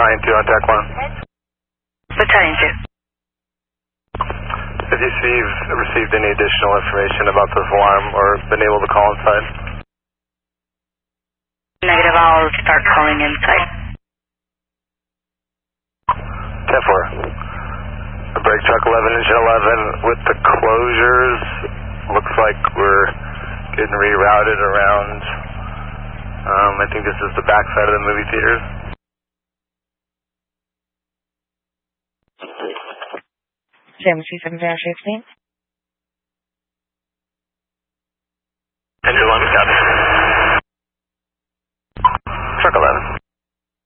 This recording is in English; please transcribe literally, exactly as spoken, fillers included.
Battalion two on Tech one. Battalion two. Have you received, received any additional information about this alarm or been able to call inside? Negative, I'll start calling inside. ten four. A brake truck eleven, engine eleven with the closures. Looks like we're getting rerouted around. Um, I think this is the back side of the movie theaters. Jam C seven dash eighteen.